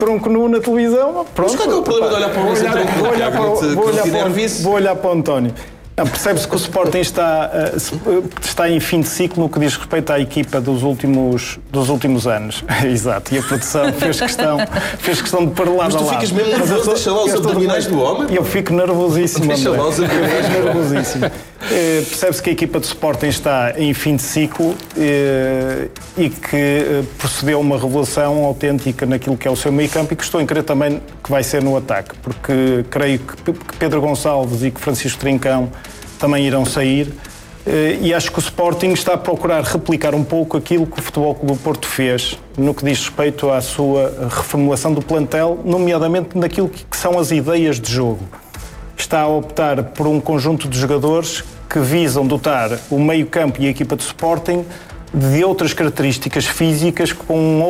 tronco nu na televisão. Pronto, mas qual é o problema de olhar para o Luís Vou olhar para o António. Percebe-se que o Sporting está em fim de ciclo no que diz respeito à equipa dos últimos anos. Exato. E a produção fez questão de pôr lado a lado. Mas tu ficas mesmo nervoso, deixa lá os abdominais do homem? Eu fico nervosíssimo. Deixa lá os abdominais nervosíssimo. Percebe-se que a equipa do Sporting está em fim de ciclo e que procedeu a uma revelação autêntica naquilo que é o seu meio-campo e que estou em crer também que vai ser no ataque, porque creio que Pedro Gonçalves e que Francisco Trincão também irão sair e acho que o Sporting está a procurar replicar um pouco aquilo que o Futebol Clube do Porto fez no que diz respeito à sua reformulação do plantel, nomeadamente naquilo que são as ideias de jogo. Está a optar por um conjunto de jogadores que visam dotar o meio-campo e a equipa de Sporting de outras características físicas com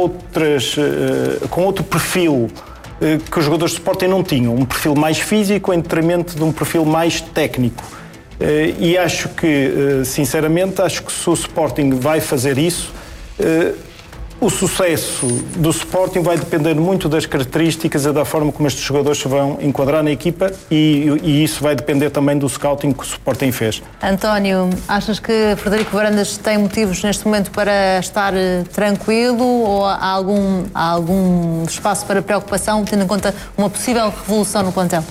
outro perfil que os jogadores de Sporting não tinham. Um perfil mais físico em detrimento de um perfil mais técnico. E acho que, sinceramente, que se o Sporting vai fazer isso, o sucesso do Sporting vai depender muito das características e da forma como estes jogadores se vão enquadrar na equipa e isso vai depender também do scouting que o Sporting fez. António, achas que Frederico Varandas tem motivos neste momento para estar tranquilo ou há algum espaço para preocupação, tendo em conta uma possível revolução no plantel?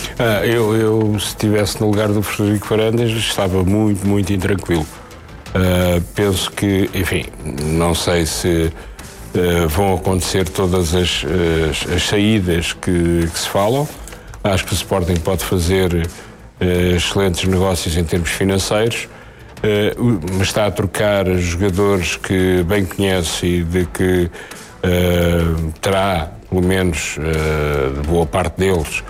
Eu, se estivesse no lugar do Frederico Varandas, estava muito, muito intranquilo. Penso que, enfim, não sei se vão acontecer todas as saídas que se falam. Acho que o Sporting pode fazer excelentes negócios em termos financeiros, mas está a trocar jogadores que bem conhece e de que terá, pelo menos, de boa parte deles,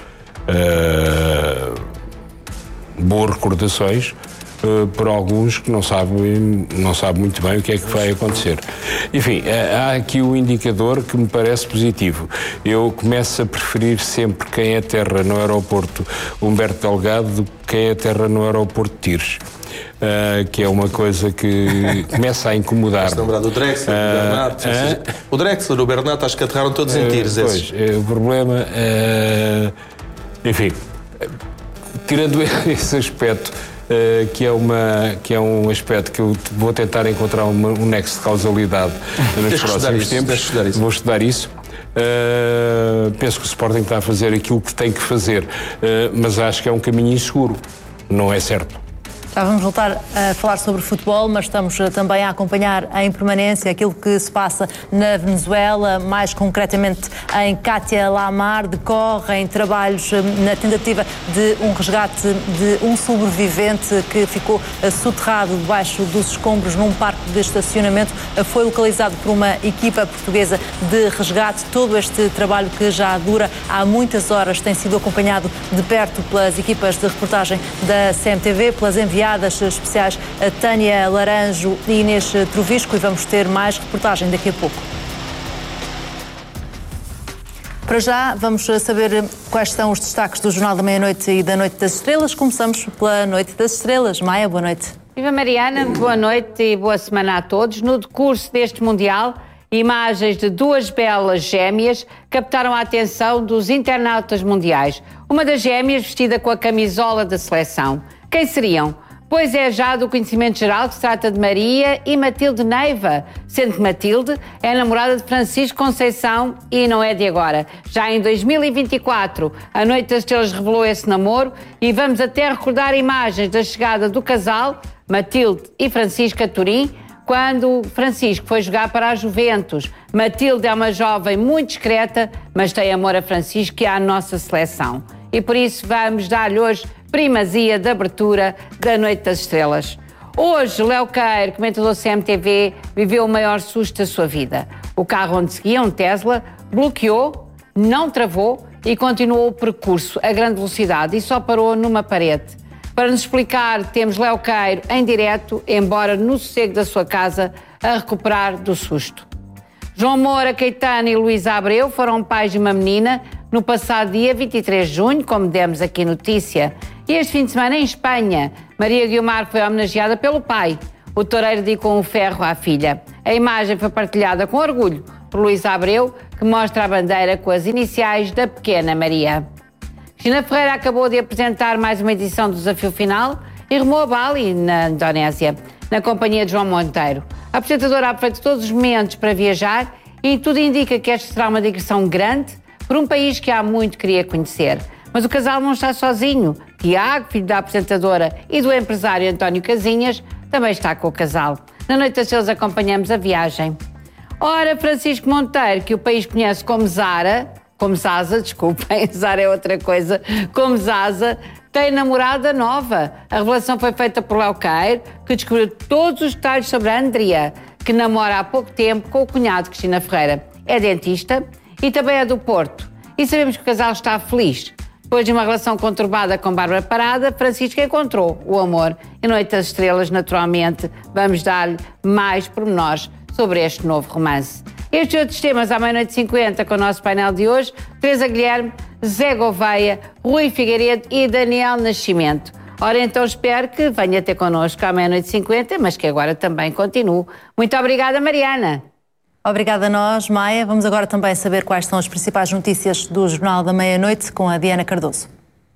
boas recordações, por alguns que não sabem muito bem o que é que vai acontecer. Enfim, há aqui um indicador que me parece positivo. Eu começo a preferir sempre quem é terra no aeroporto Humberto Delgado do que quem é terra no aeroporto Tires. Que é uma coisa que começa a incomodar. Estás a lembrar do Drexler, do Bernat? O Drexler e o Bernat acho que aterraram todos em Tires. Pois, o problema... enfim, tirando esse aspecto, que é um aspecto que eu vou tentar encontrar um nexo de causalidade nos próximos tempos. Vou estudar isso. Penso que o Sporting está a fazer aquilo que tem que fazer, mas acho que é um caminho inseguro. Não é certo. Já vamos voltar a falar sobre futebol, mas estamos também a acompanhar em permanência aquilo que se passa na Venezuela, mais concretamente em Cátia Lamar. Decorrem trabalhos na tentativa de um resgate de um sobrevivente que ficou soterrado debaixo dos escombros num parque de estacionamento. Foi localizado por uma equipa portuguesa de resgate. Todo este trabalho, que já dura há muitas horas, tem sido acompanhado de perto pelas equipas de reportagem da CMTV, pelas enviadas especiais a Tânia Laranjo e Inês Trovisco, e vamos ter mais reportagem daqui a pouco. Para já, vamos saber quais são os destaques do Jornal da Meia-Noite e da Noite das Estrelas. Começamos pela Noite das Estrelas. Maia, boa noite. Viva Mariana, boa noite e boa semana a todos. No decurso deste Mundial, imagens de duas belas gêmeas captaram a atenção dos internautas mundiais. Uma das gêmeas vestida com a camisola da seleção. Quem seriam? Pois é já do conhecimento geral que se trata de Maria e Matilde Neiva, sendo que Matilde é namorada de Francisco Conceição e não é de agora. Já em 2024, a Noite das Estrelas revelou esse namoro e vamos até recordar imagens da chegada do casal, Matilde e Francisco a Turim, quando Francisco foi jogar para a Juventus. Matilde é uma jovem muito discreta, mas tem amor a Francisco e à nossa seleção. E por isso vamos dar-lhe hoje primazia de abertura da Noite das Estrelas. Hoje, Léo Queiro, comentador CMTV, viveu o maior susto da sua vida. O carro onde seguia, um Tesla, bloqueou, não travou e continuou o percurso a grande velocidade e só parou numa parede. Para nos explicar, temos Léo Queiro em direto, embora no sossego da sua casa, a recuperar do susto. João Moura, Caetano e Luísa Abreu foram pais de uma menina no passado dia 23 de junho, como demos aqui notícia. E este fim de semana, em Espanha, Maria Guiomar foi homenageada pelo pai. O toureiro dedicou um ferro à filha. A imagem foi partilhada com orgulho por Luís Abreu, que mostra a bandeira com as iniciais da pequena Maria. Cristina Ferreira acabou de apresentar mais uma edição do Desafio Final e rumou a Bali, na Indonésia, na companhia de João Monteiro. A apresentadora aproveita todos os momentos para viajar e tudo indica que esta será uma digressão grande por um país que há muito queria conhecer. Mas o casal não está sozinho. Tiago, filho da apresentadora e do empresário António Casinhas, também está com o casal. Na Noite das Estrelas acompanhamos a viagem. Ora, Francisco Monteiro, que o país conhece como Zaza, desculpem, Zara é outra coisa, como Zaza, tem namorada nova. A revelação foi feita por Léo Queiro, que descobriu todos os detalhes sobre a Andrea, que namora há pouco tempo com o cunhado de Cristina Ferreira. É dentista e também é do Porto. E sabemos que o casal está feliz. Depois de uma relação conturbada com Bárbara Parada, Francisco encontrou o amor. E Noite das Estrelas, naturalmente, vamos dar-lhe mais pormenores sobre este novo romance. Estes outros temas à meia-noite 50 com o nosso painel de hoje: Teresa Guilherme, Zé Gouveia, Rui Figueiredo e Daniel Nascimento. Ora, então espero que venha ter connosco à meia-noite 50, mas que agora também continue. Muito obrigada, Mariana. Obrigada a nós, Maia. Vamos agora também saber quais são as principais notícias do Jornal da Meia-Noite com a Diana Cardoso.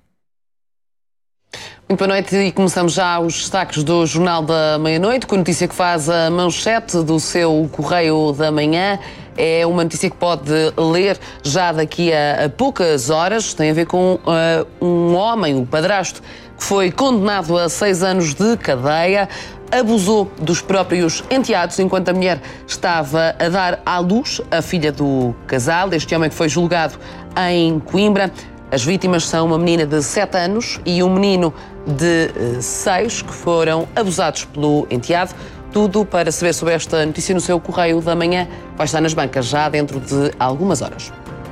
Muito boa noite e começamos já os destaques do Jornal da Meia-Noite com a notícia que faz a manchete do seu Correio da Manhã. É uma notícia que pode ler já daqui a poucas horas. Tem a ver com um homem, o padrasto, que foi condenado a 6 anos de cadeia. Abusou dos próprios enteados enquanto a mulher estava a dar à luz a filha do casal. Este homem que foi julgado em Coimbra. As vítimas são uma menina de 7 anos e um menino de 6 que foram abusados pelo enteado. Tudo para saber sobre esta notícia no seu Correio da Manhã. Vai estar nas bancas já dentro de algumas horas.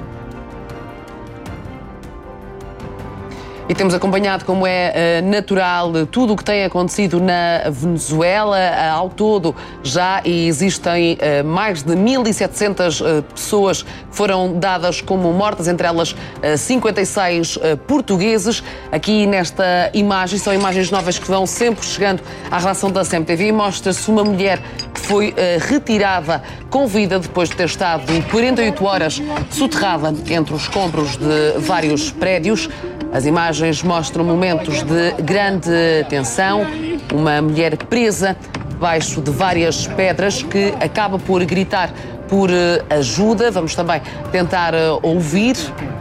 E temos acompanhado, como é natural, tudo o que tem acontecido na Venezuela. Ao todo, já existem mais de 1.700 pessoas que foram dadas como mortas, entre elas 56 portugueses. Aqui nesta imagem, são imagens novas que vão sempre chegando à redação da CMTV. Mostra-se uma mulher que foi retirada com vida depois de ter estado 48 horas soterrada entre os escombros de vários prédios. As imagens mostram momentos de grande tensão. Uma mulher presa debaixo de várias pedras que acaba por gritar por ajuda. Vamos também tentar ouvir.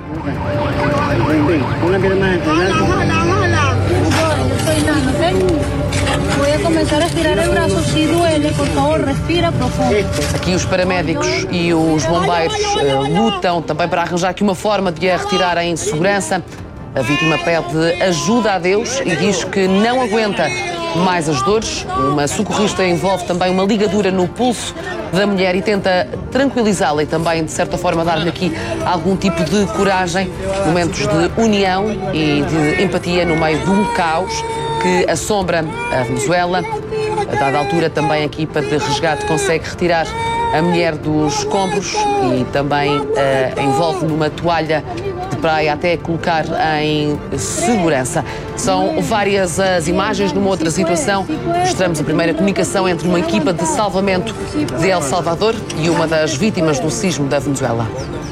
Aqui os paramédicos e os bombeiros lutam também para arranjar aqui uma forma de a retirar em segurança. A vítima pede ajuda a Deus e diz que não aguenta mais as dores. Uma socorrista envolve também uma ligadura no pulso da mulher e tenta tranquilizá-la e também, de certa forma, dar-lhe aqui algum tipo de coragem. Momentos de união e de empatia no meio de um caos que assombra a Venezuela. A dada altura, também a equipa de resgate consegue retirar a mulher dos escombros e também envolve numa toalha de praia até colocar em segurança. São várias as imagens. Numa outra situação, mostramos a primeira comunicação entre uma equipa de salvamento de El Salvador e uma das vítimas do sismo da Venezuela.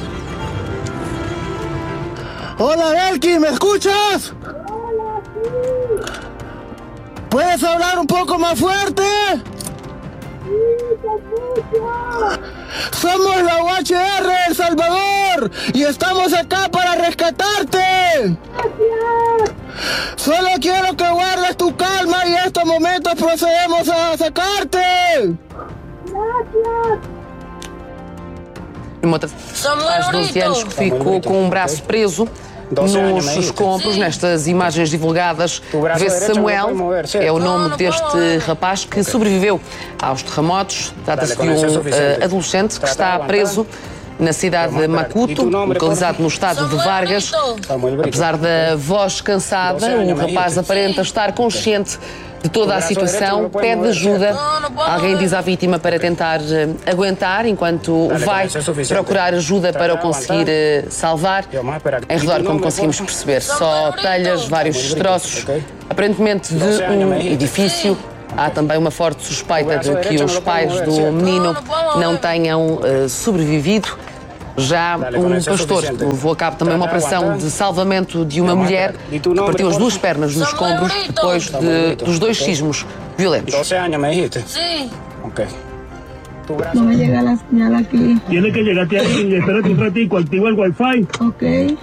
Hola, Elki, ¿me escuchas? ¿Puedes hablar un poco más fuerte? Somos la UHR de El Salvador y estamos acá para rescatarte. Solo quiero que guardes tu calma y en estos momentos procedemos a sacarte. Há 12 anos que ficou com um braço preso nos escombros. Nestas imagens divulgadas vê-se Samuel, é o nome deste rapaz que sobreviveu aos terremotos. Trata-se de um adolescente que está preso na cidade de Macuto, localizado no estado de Vargas. Apesar da voz cansada, o rapaz aparenta estar consciente de toda a situação, pede ajuda. Alguém diz à vítima para tentar aguentar enquanto vai procurar ajuda para o conseguir salvar. Em redor, como conseguimos perceber, só telhas, vários destroços, aparentemente de um edifício. há também uma forte suspeita de que os pais do menino não tenham sobrevivido. Já um pastor levou a cabo também uma operação de salvamento de uma mulher que partiu as 2 pernas nos escombros depois dos 2 sismos violentos. 12 años me dijiste? Sí. Ok. No me llega la señal aquí. Tiene que llegarte aquí, espérate un ratico, activa el wifi. Ok.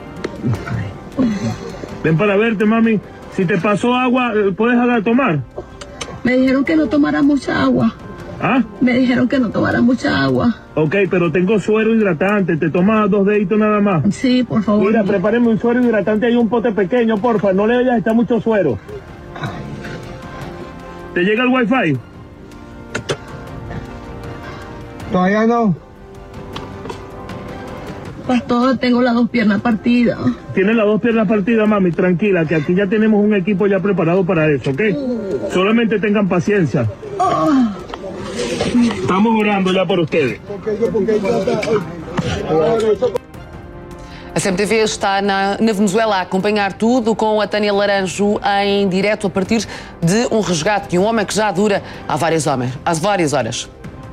Ven para verte, mami. Si te pasó agua, ¿puedes tomar? Me dijeron que no tomara mucha agua. ¿Ah? Me dijeron que no tomara mucha agua. Ok, pero tengo suero hidratante. ¿Te tomas 2 deditos nada más? Sí, por favor. Mira, prepáreme un suero hidratante y un pote pequeño, porfa. No le vayas a echar mucho suero. ¿Te llega el wifi? Todavía no. Pastor, tengo las 2 piernas partidas. Tienes las 2 piernas partidas, mami. Tranquila, que aquí ya tenemos un equipo ya preparado para eso, ¿ok? Solamente tengan paciencia. Estamos orando já por ustedes. A CMTV está na Venezuela a acompanhar tudo com a Tânia Laranjo em direto a partir de um resgate de um homem que já dura há várias horas.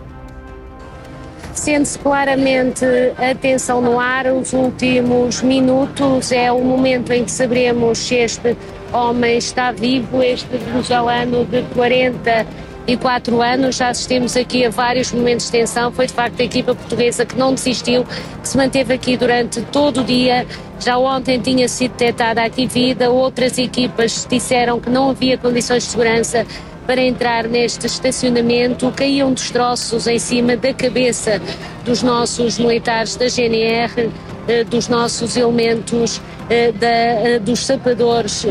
Sente-se claramente a tensão no ar. Os últimos minutos é o momento em que saberemos se este homem está vivo, este venezuelano de 44 anos. Já assistimos aqui a vários momentos de tensão. Foi de facto a equipa portuguesa que não desistiu, que se manteve aqui durante todo o dia. Já ontem tinha sido detectada aqui vida. Outras equipas disseram que não havia condições de segurança para entrar neste estacionamento. Caíam destroços em cima da cabeça dos nossos militares da GNR, dos nossos elementos dos sapadores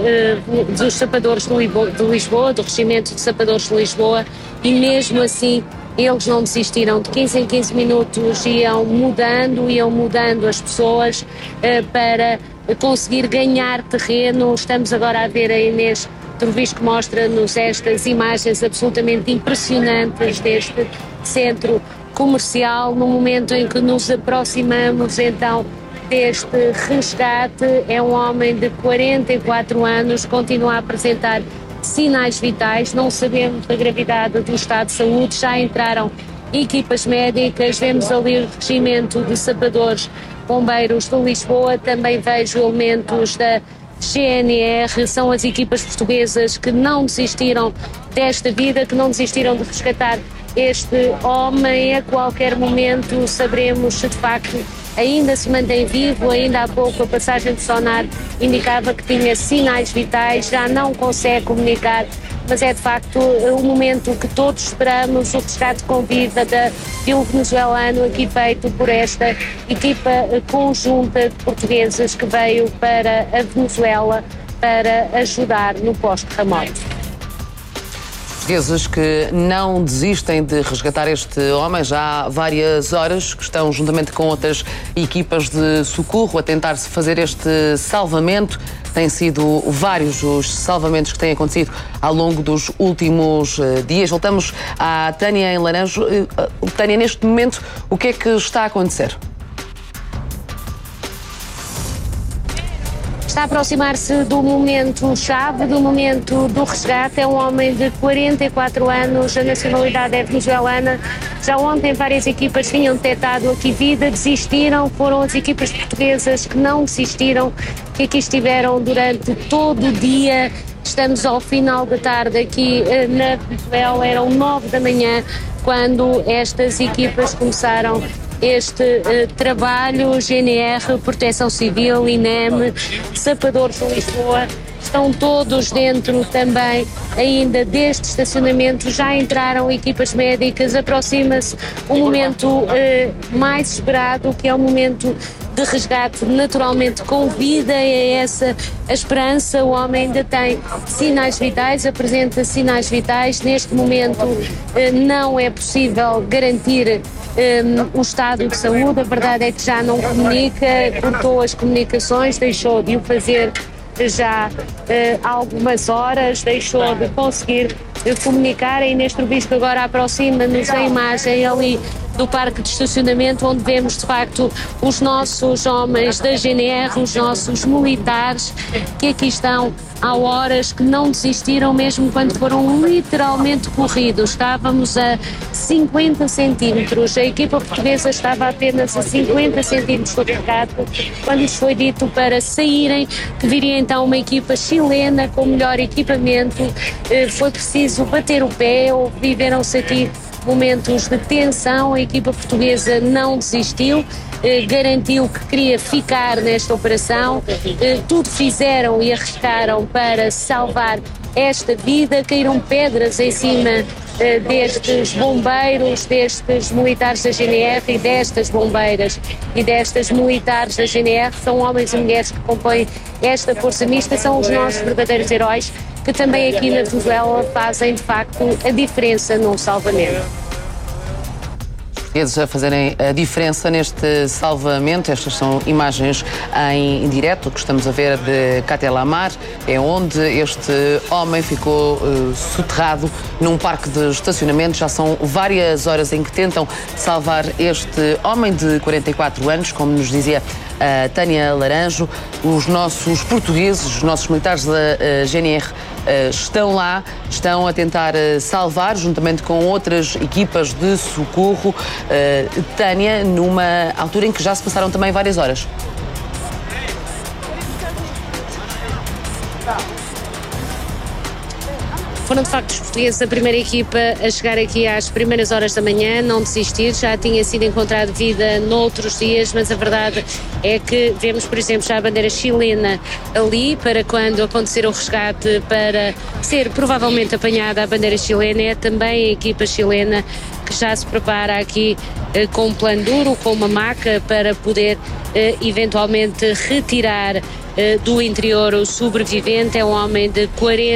de Lisboa, do Regimento de Sapadores de Lisboa, e mesmo assim eles não desistiram. De 15 em 15 minutos iam mudando as pessoas para conseguir ganhar terreno. Estamos agora a ver a Inês Trovisco, mostra-nos estas imagens absolutamente impressionantes deste centro comercial, no momento em que nos aproximamos então deste resgate. É um homem de 44 anos, continua a apresentar sinais vitais, não sabemos da gravidade do estado de saúde. Já entraram equipas médicas, vemos ali o Regimento de Sapadores Bombeiros de Lisboa, também vejo elementos da GNR, são as equipas portuguesas que não desistiram desta vida, que não desistiram de resgatar este homem. A qualquer momento saberemos se de facto ainda se mantém vivo. Ainda há pouco a passagem do sonar indicava que tinha sinais vitais, já não consegue comunicar, mas é de facto o momento que todos esperamos, o resgate com vida de um venezuelano, aqui feito por esta equipa conjunta de portugueses que veio para a Venezuela para ajudar no pós-terremoto. Portugueses que não desistem de resgatar este homem já há várias horas, que estão juntamente com outras equipas de socorro a tentar-se fazer este salvamento. Têm sido vários os salvamentos que têm acontecido ao longo dos últimos dias. Voltamos à Tânia em Laranjo. Tânia, neste momento, o que é que está a acontecer? Está a aproximar-se do momento-chave, do momento do resgate. É um homem de 44 anos, a nacionalidade é venezuelana. Já ontem várias equipas tinham detectado aqui vida, desistiram. Foram as equipas portuguesas que não desistiram, que aqui estiveram durante todo o dia. Estamos ao final da tarde aqui na Venezuela, eram 9 da manhã quando estas equipas começaram este trabalho. GNR, Proteção Civil, INEM, Sapadores de Lisboa, estão todos dentro também ainda deste estacionamento. Já entraram equipas médicas, aproxima-se o momento mais esperado, que é o momento de resgate, naturalmente com vida. É essa a esperança. O homem ainda tem sinais vitais, apresenta sinais vitais. Neste momento não é possível garantir o estado de saúde. A verdade é que já não comunica, cortou as comunicações, deixou de o fazer já há algumas horas, deixou de conseguir comunicar. A Inês Trovisco agora aproxima-nos a imagem ali do parque de estacionamento, onde vemos de facto os nossos homens da GNR, os nossos militares que aqui estão há horas, que não desistiram mesmo quando foram literalmente corridos. Estávamos a 50 centímetros, a equipa portuguesa estava apenas a 50 centímetros do recado quando lhes foi dito para saírem, que viria então uma equipa chilena com melhor equipamento. Foi preciso bater o pé, viveram-se aqui momentos de tensão, a equipa portuguesa não desistiu, garantiu que queria ficar nesta operação, tudo fizeram e arriscaram para salvar esta vida. Caíram pedras em cima destes bombeiros, destes militares da GNR e destas bombeiras e destas militares da GNR. São homens e mulheres que compõem esta força mista, são os nossos verdadeiros heróis, que também aqui na Venezuela fazem de facto a diferença num salvamento. A fazerem a diferença neste salvamento. Estas são imagens em direto que estamos a ver de Katia Lamar, é onde este homem ficou soterrado num parque de estacionamento. Já são várias horas em que tentam salvar este homem de 44 anos, como nos dizia a Tânia Laranjo. Os nossos portugueses, os nossos militares da GNR estão lá, estão a tentar salvar, juntamente com outras equipas de socorro. Tânia, numa altura em que já se passaram também várias horas. Foram de facto os portugueses a primeira equipa a chegar aqui às primeiras horas da manhã, não desistir. Já tinha sido encontrado vida noutros dias, mas a verdade é que vemos, por exemplo, já a bandeira chilena ali para quando acontecer o resgate, para ser provavelmente apanhada a bandeira chilena. É também a equipa chilena que já se prepara aqui com um plano duro, com uma maca para poder eventualmente retirar do interior o sobrevivente. É um homem de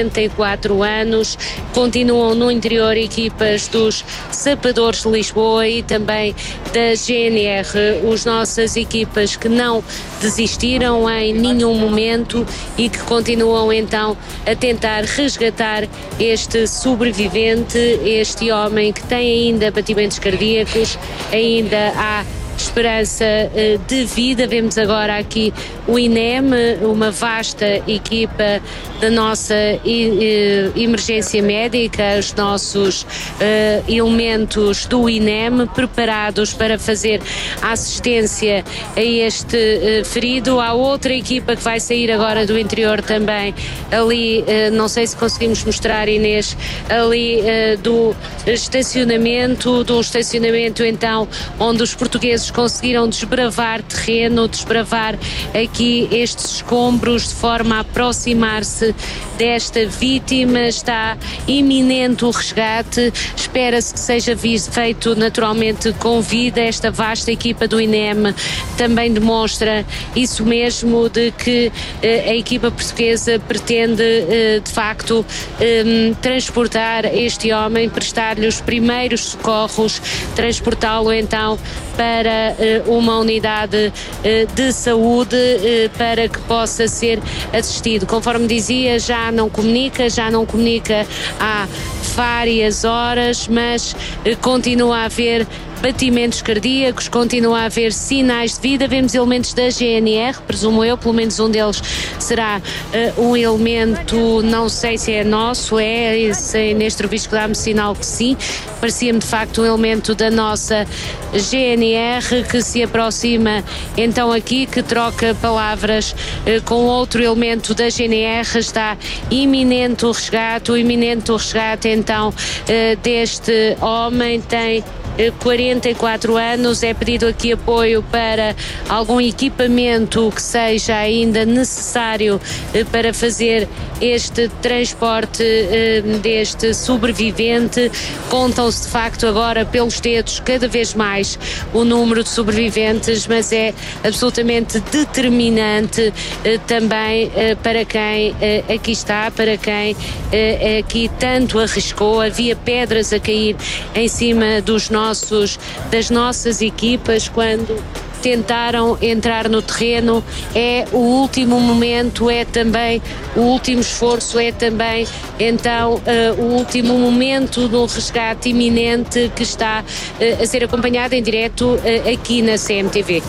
44 anos. Continuam no interior equipas dos Sapadores de Lisboa e também da GNR, as nossas equipas que não desistiram em nenhum momento e que continuam então a tentar resgatar este sobrevivente, este homem que tem ainda batimentos cardíacos, ainda há esperança de vida. Vemos agora aqui o INEM, uma vasta equipa da nossa emergência médica, os nossos elementos do INEM preparados para fazer assistência a este ferido. Há outra equipa que vai sair agora do interior também, ali, não sei se conseguimos mostrar, Inês, ali do estacionamento então, onde os portugueses conseguiram desbravar terreno, desbravar aqui estes escombros de forma a aproximar-se desta vítima. Está iminente o resgate, espera-se que seja feito naturalmente com vida. Esta vasta equipa do INEM também demonstra isso mesmo, de que a equipa portuguesa pretende de facto transportar este homem, prestar-lhe os primeiros socorros, transportá-lo então para uma unidade de saúde para que possa ser assistido. Conforme dizia, já não comunica há várias horas, mas continua a haver batimentos cardíacos, continua a haver sinais de vida. Vemos elementos da GNR, presumo eu, pelo menos um deles será um elemento, não sei se é nosso, neste trovisco dá-me sinal que sim, parecia-me de facto um elemento da nossa GNR que se aproxima então aqui, que troca palavras com outro elemento da GNR. Está iminente o resgate então deste homem. Tem 44 anos, é pedido aqui apoio para algum equipamento que seja ainda necessário para fazer este transporte deste sobrevivente. Contam-se de facto agora pelos dedos cada vez mais o número de sobreviventes, mas é absolutamente determinante também para quem aqui está, para quem aqui tanto arriscou. Havia pedras a cair em cima das nossas equipas quando tentaram entrar no terreno. É o último momento, é também o último esforço, é também então o último momento de um resgate iminente que está a ser acompanhado em direto aqui na CMTV.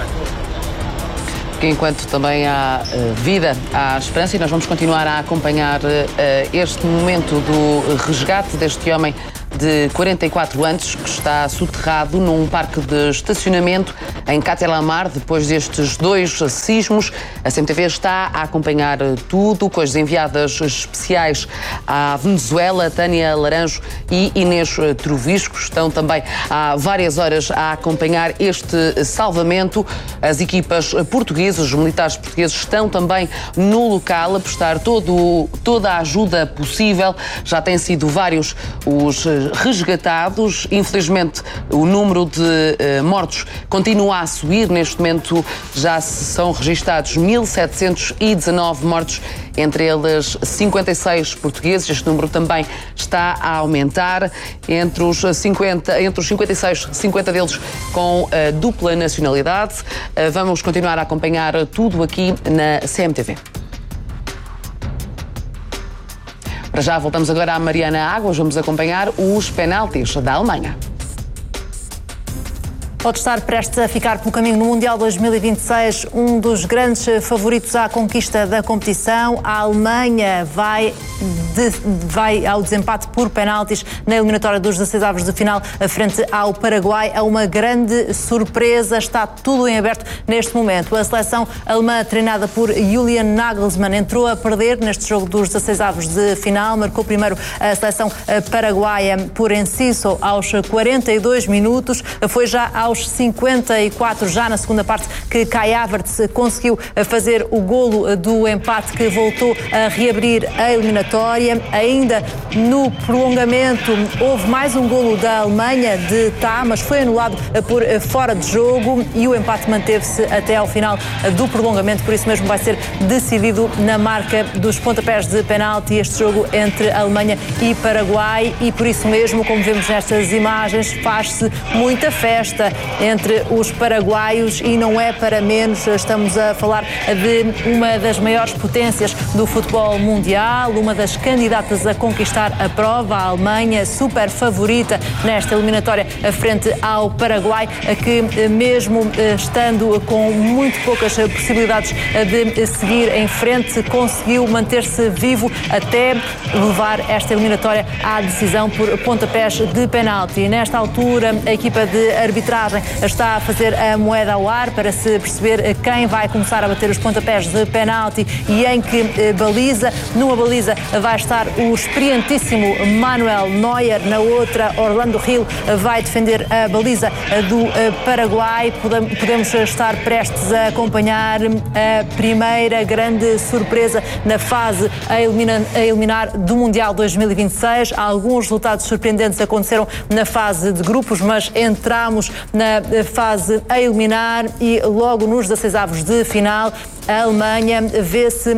Enquanto também há vida, há esperança, e nós vamos continuar a acompanhar este momento do resgate deste homem de 44 anos que está soterrado num parque de estacionamento em Catelamar depois destes 2 sismos. A CMTV está a acompanhar tudo com as enviadas especiais à Venezuela, Tânia Laranjo e Inês Trovisco. Estão também há várias horas a acompanhar este salvamento. As equipas portuguesas, os militares portugueses, estão também no local a prestar toda a ajuda possível. Já têm sido vários os resgatados. Infelizmente, o número de mortos continua a subir. Neste momento já são registados 1.719 mortos, entre eles 56 portugueses. Este número também está a aumentar. Entre os 56, 50 deles com dupla nacionalidade. Vamos continuar a acompanhar tudo aqui na CMTV. Para já, voltamos agora à Mariana Águas. Vamos acompanhar os penaltis da Alemanha. Pode estar prestes a ficar pelo caminho no Mundial 2026, um dos grandes favoritos à conquista da competição. A Alemanha vai ao desempate por penaltis na eliminatória dos 16avos de final frente ao Paraguai. É uma grande surpresa, está tudo em aberto neste momento. A seleção alemã, treinada por Julian Nagelsmann, entrou a perder neste jogo dos 16avos de final. Marcou primeiro a seleção paraguaia por Enciso aos 42 minutos. Foi já aos 54, já na segunda parte, que Kai Havertz conseguiu fazer o golo do empate que voltou a reabrir a eliminatória. Ainda no prolongamento houve mais um golo da Alemanha de Tá, mas foi anulado por fora de jogo e o empate manteve-se até ao final do prolongamento, por isso mesmo vai ser decidido na marca dos pontapés de penalti este jogo entre Alemanha e Paraguai, e por isso mesmo, como vemos nestas imagens, faz-se muita festa entre os paraguaios e não é para menos. Estamos a falar de uma das maiores potências do futebol mundial, uma das candidatas a conquistar a prova, a Alemanha, super favorita nesta eliminatória frente ao Paraguai, que mesmo estando com muito poucas possibilidades de seguir em frente, conseguiu manter-se vivo até levar esta eliminatória à decisão por pontapés de penalti. Nesta altura, a equipa de arbitragem está a fazer a moeda ao ar para se perceber quem vai começar a bater os pontapés de penalti e em que baliza. Numa baliza vai estar o experientíssimo Manuel Neuer, na outra Orlando Hill vai defender a baliza do Paraguai. Podemos estar prestes a acompanhar a primeira grande surpresa na fase a eliminar do Mundial 2026. Alguns resultados surpreendentes aconteceram na fase de grupos, mas entramos na fase a eliminar e logo nos 16avos de final a Alemanha vê-se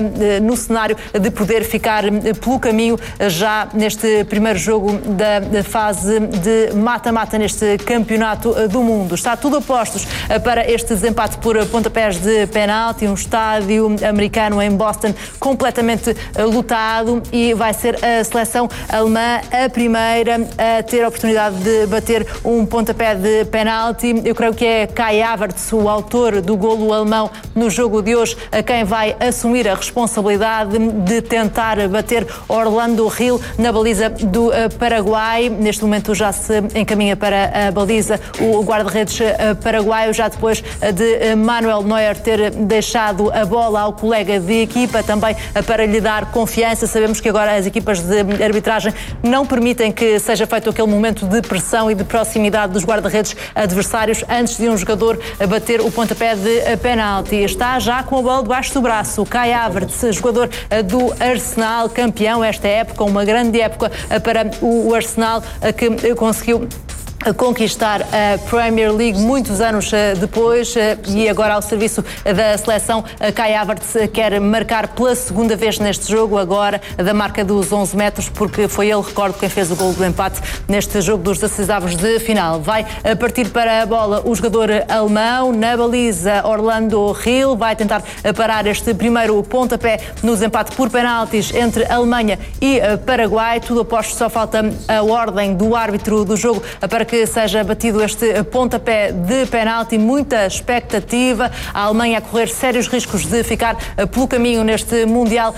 no cenário de poder ficar pelo caminho já neste primeiro jogo da fase de mata-mata neste campeonato do mundo. Está tudo a postos para este desempate por pontapés de penalti, um estádio americano em Boston completamente lotado, e vai ser a seleção alemã a primeira a ter a oportunidade de bater um pontapé de penalti. Eu creio que é Kai Havertz, o autor do golo alemão no jogo de hoje, a quem vai assumir a responsabilidade de tentar bater Orlando Hill na baliza do Paraguai. Neste momento já se encaminha para a baliza o guarda-redes paraguaio, já depois de Manuel Neuer ter deixado a bola ao colega de equipa, também para lhe dar confiança. Sabemos que agora as equipas de arbitragem não permitem que seja feito aquele momento de pressão e de proximidade dos guarda-redes adversários antes de um jogador bater o pontapé de penalti. Está já com a bola debaixo do braço Kai Havertz, jogador do Arsenal, campeão esta época, uma grande época para o Arsenal, que conseguiu conquistar a Premier League muitos anos depois e agora ao serviço da seleção. Kai Havertz quer marcar pela segunda vez neste jogo, agora da marca dos 11 metros, porque foi ele, recordo, quem fez o gol do empate neste jogo dos 16avos de final. Vai partir para a bola o jogador alemão, na baliza Orlando Hill, vai tentar parar este primeiro pontapé no desempate por penaltis entre Alemanha e Paraguai. Tudo aposto, só falta a ordem do árbitro do jogo para que seja batido este pontapé de penalti. Muita expectativa, a Alemanha a correr sérios riscos de ficar pelo caminho neste Mundial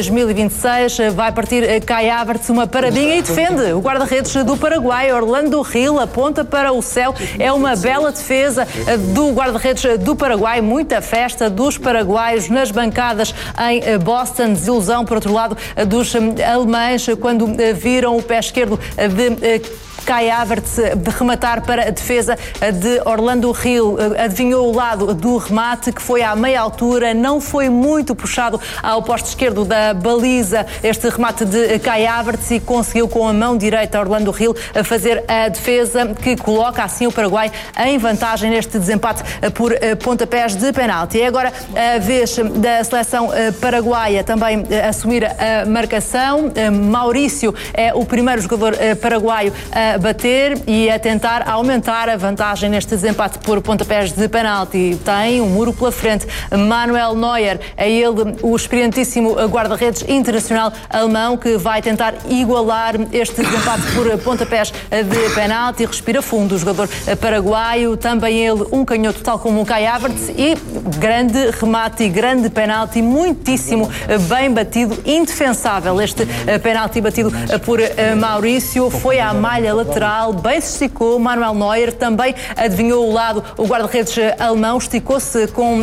2026. Vai partir Kai Havertz, uma paradinha e defende o guarda-redes do Paraguai, Orlando Hill, aponta para o céu. É uma bela defesa do guarda-redes do Paraguai, muita festa dos paraguaios nas bancadas em Boston. Desilusão, por outro lado, dos alemães quando viram o pé esquerdo de Kai Havertz de rematar para a defesa de Orlando Hill. Adivinhou o lado do remate, que foi à meia altura, não foi muito puxado ao poste esquerdo da baliza este remate de Kai Havertz, e conseguiu com a mão direita Orlando Hill fazer a defesa que coloca assim o Paraguai em vantagem neste desempate por pontapés de penalti. É agora a vez da seleção paraguaia também assumir a marcação. Maurício é o primeiro jogador paraguaio a bater e a tentar aumentar a vantagem neste desempate por pontapés de penalti. Tem um muro pela frente. Manuel Neuer, é ele o experientíssimo guarda-redes internacional alemão, que vai tentar igualar este desempate por pontapés de penalti. Respira fundo o jogador paraguaio, também ele um canhoto tal como o Kai Havertz, e grande remate e grande penalti, muitíssimo bem batido, indefensável este penalti batido por Maurício. Foi à malha lateral, bem se esticou. Manuel Neuer também adivinhou o lado. O guarda-redes alemão esticou-se com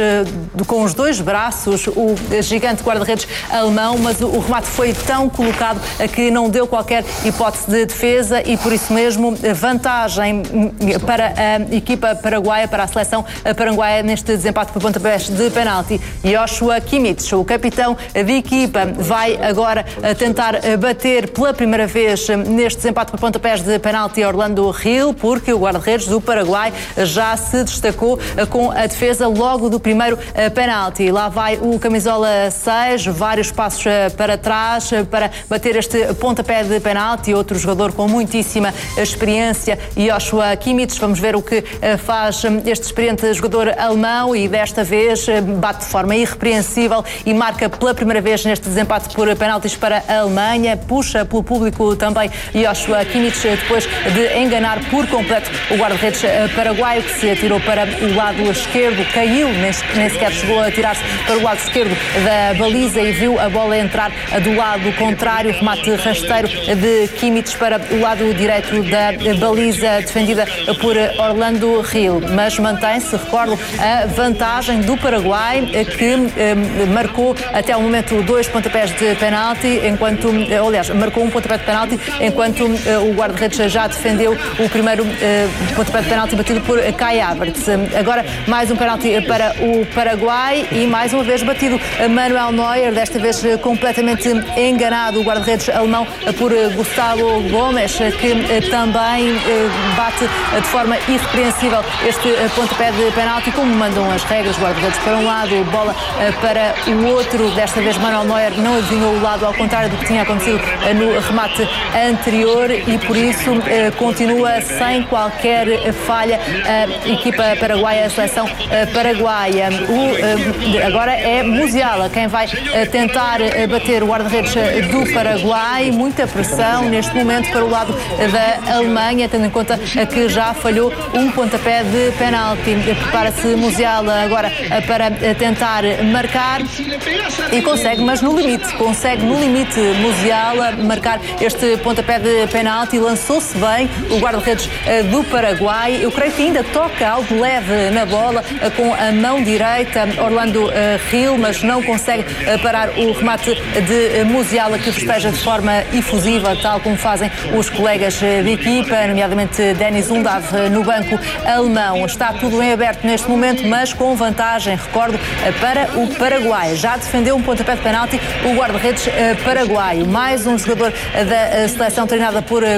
os dois braços, o gigante guarda-redes alemão, mas o remate foi tão colocado que não deu qualquer hipótese de defesa, e por isso mesmo vantagem para a equipa paraguaia, para a seleção paraguaia neste desempate por pontapés de penalti. Joshua Kimmich, o capitão de equipa, vai agora tentar bater pela primeira vez neste desempate por pontapés de penalti Orlando Hill, porque o guarda-redes do Paraguai já se destacou com a defesa logo do primeiro penalti. Lá vai o camisola 6, vários passos para trás para bater este pontapé de penalti. Outro jogador com muitíssima experiência, Joshua Kimmich. Vamos ver o que faz este experiente jogador alemão, e desta vez bate de forma irrepreensível e marca pela primeira vez neste desempate por penaltis para a Alemanha. Puxa pelo público também Joshua Kimmich, depois de enganar por completo o guarda-redes paraguaio, que se atirou para o lado esquerdo, caiu, nem sequer chegou a tirar-se para o lado esquerdo da baliza e viu a bola entrar do lado contrário. Remate rasteiro de Kimmich para o lado direito da baliza, defendida por Orlando Hill. Mas mantém-se, recordo, a vantagem do Paraguai, que marcou até o momento 2 pontapés de penalti, marcou um pontapé de penalti, enquanto o guarda-redes já defendeu o primeiro pontapé de penalti batido por Kai Havertz. Agora mais um penalti para o Paraguai, e mais uma vez batido Manuel Neuer, desta vez completamente enganado o guarda-redes alemão por Gustavo Gomes, que também bate de forma irrepreensível este pontapé de penalti, como mandam as regras. Guarda-redes para um lado, bola para o outro. Desta vez Manuel Neuer não adivinhou o lado, ao contrário do que tinha acontecido no remate anterior, e por isso continua sem qualquer falha a equipa paraguaia, a seleção paraguaia. Agora é Musiala quem vai tentar bater o guarda-redes do Paraguai. Muita pressão neste momento para o lado da Alemanha, tendo em conta que já falhou um pontapé de penalti. Prepara-se Musiala agora para tentar marcar, e consegue, mas no limite. Consegue no limite Musiala marcar este pontapé de penalti. Lançou-se bem o guarda-redes do Paraguai. Eu creio que ainda toca algo leve na bola com a mão direita Orlando Hill, mas não consegue parar o remate de Musiala, que festeja de forma efusiva, tal como fazem os colegas de equipa, nomeadamente Denis Undav no banco alemão. Está tudo em aberto neste momento, mas com vantagem, recordo, para o Paraguai. Já defendeu um pontapé de penalti o guarda-redes paraguaio. Mais um jogador da seleção treinada por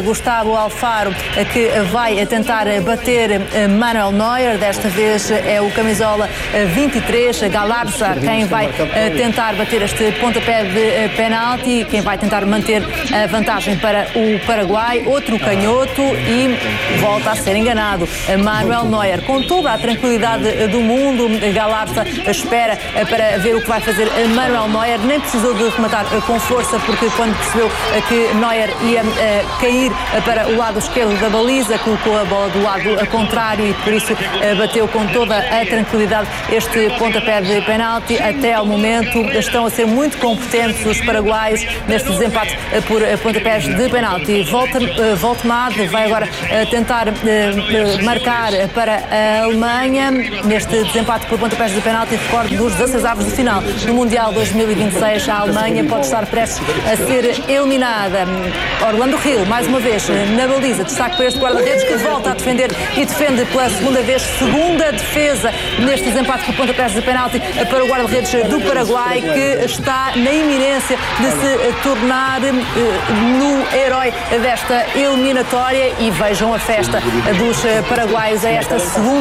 Gustavo Alfaro, que vai tentar bater Manuel Neuer. Desta vez é o camisola 23, Galarza, quem vai tentar bater este pontapé de penalti, quem vai tentar manter a vantagem para o Paraguai. Outro canhoto e volta a ser enganado Manuel Neuer. Com toda a tranquilidade do mundo, Galarza espera para ver o que vai fazer Manuel Neuer. Nem precisou de rematar com força, porque quando percebeu que Neuer ia cair para o lado esquerdo da baliza, colocou a bola do lado contrário e por isso bateu com toda a tranquilidade este pontapé de penalti. Até ao momento estão a ser muito competentes os paraguaios neste desempate por pontapés de penalti. Voltemade vai agora tentar marcar para a Alemanha neste desempate por pontapés de penalti. Recordo dos 16 avos de final do Mundial 2026. A Alemanha pode estar prestes a ser eliminada. Orlando Hill, mais uma vez na baliza, destaque para este guarda-redes que volta a defender e defende pela segunda vez, segunda defesa neste desempate por pontapés de penalti para o guarda-redes do Paraguai, que está na iminência de se tornar no herói desta eliminatória. E vejam a festa dos paraguaios a esta segunda